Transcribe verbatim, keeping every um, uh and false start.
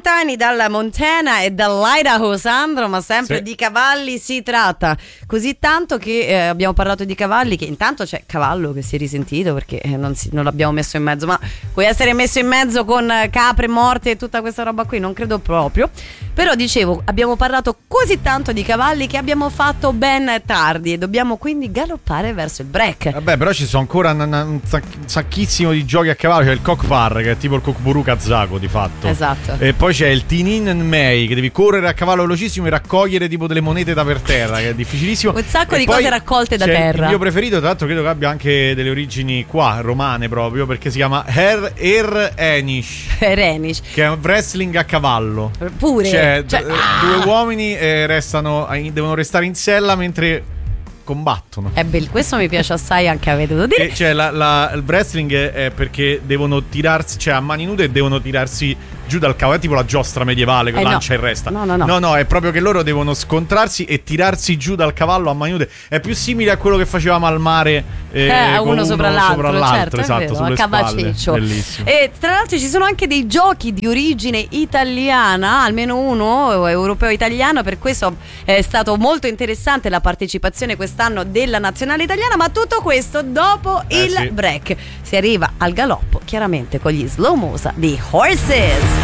lontani dalla Montana e dall'Idaho, Sandro, ma sempre sì. di cavalli si tratta, così tanto che eh, abbiamo parlato di cavalli, che intanto c'è Cavallo che si è risentito perché eh, non, si, non l'abbiamo messo in mezzo, ma puoi essere messo in mezzo con capre morte e tutta questa roba qui? Non credo proprio. Però dicevo, abbiamo parlato così tanto di cavalli che abbiamo fatto ben tardi e dobbiamo quindi galoppare verso il break. Vabbè, però ci sono ancora un, un sacchissimo di giochi a cavallo. C'è il Kokpar, che è tipo il Kokburu kazako di fatto. Esatto. E poi c'è il Tinin Mei, che devi correre a cavallo velocissimo e raccogliere tipo delle monete da per terra, che è difficilissimo. Un sacco e di poi cose raccolte da c'è terra. Il mio preferito, tra l'altro, credo che abbia anche delle origini qua, romane proprio, perché si chiama Her Er Enish. Renish. Che è un wrestling a cavallo. Pure. Cioè, Cioè, d- ah! due uomini eh, restano, devono restare in sella mentre combattono. È bello, questo mi piace assai anche a vedo dire. E cioè la, la, il wrestling è perché devono tirarsi, cioè a mani nude devono tirarsi giù dal cavallo, è tipo la giostra medievale che Eh lancia no. e resta. No, no, no. No, no, è proprio che loro devono scontrarsi e tirarsi giù dal cavallo a mani nude. È più simile a quello che facevamo al mare, eh, Eh, con uno sopra l'altro, sopra l'altro, certo, esatto, è vero, sulle a cavaciccio. spalle. Bellissimo. E tra l'altro ci sono anche dei giochi di origine italiana, almeno uno europeo italiano, per questo è stato molto interessante la partecipazione quest'anno della nazionale italiana, ma tutto questo dopo Eh, il sì. break. Si arriva al galoppo chiaramente con gli Slow Mosa di Horses.